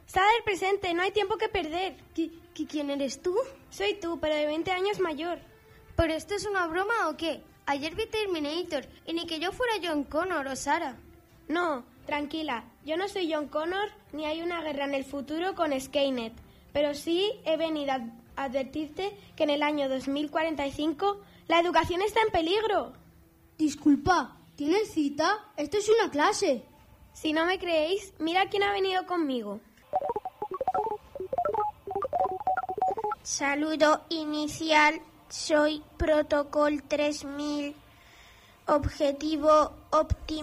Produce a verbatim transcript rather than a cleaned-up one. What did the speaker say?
Sal del presente, no hay tiempo que perder. ¿Qui- qui- ¿Quién eres tú? Soy tú, pero de veinte años mayor. ¿Pero esto es una broma o qué? Ayer vi Terminator y ni que yo fuera John Connor o Sarah. No, tranquila, yo no soy John Connor ni hay una guerra en el futuro con Skynet, pero sí he venido a advertirte que en el año dos mil cuarenta y cinco la educación está en peligro. Disculpa, ¿tienes cita? Esto es una clase. Si no me creéis, mira quién ha venido conmigo. Saludo inicial, soy Protocol tres mil, objetivo óptimo.